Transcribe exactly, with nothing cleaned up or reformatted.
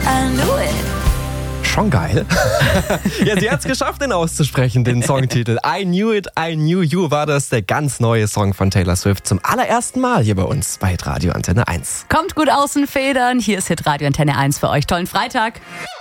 I knew it. Schon geil. Ja, sie hat es geschafft, den auszusprechen, den Songtitel. I Knew It, I Knew You war das, der ganz neue Song von Taylor Swift. Zum allerersten Mal hier bei uns bei Hitradio Antenne eins. Kommt gut aus den Federn. Hier ist Hitradio Antenne eins für euch. Tollen Freitag.